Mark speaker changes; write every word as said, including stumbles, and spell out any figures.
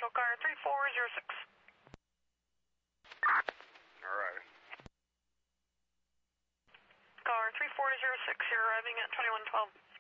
Speaker 1: commercial car three four zero six.
Speaker 2: Alright.
Speaker 1: Car three four zero six, you're arriving at twenty-one twelve.